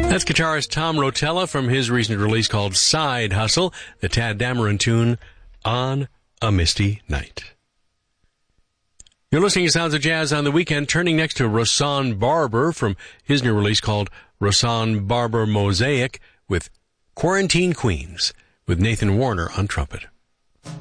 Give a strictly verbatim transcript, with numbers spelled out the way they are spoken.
That's guitarist Tom Rotella from his recent release called Side Hustle, the Tad Dameron tune, On a Misty Night. You're listening to Sounds of Jazz on the Weekend, turning next to Rahsaan Barber from his new release called Rahsaan Barber Mosaic with Quarantine Queens, with Nathan Warner on trumpet.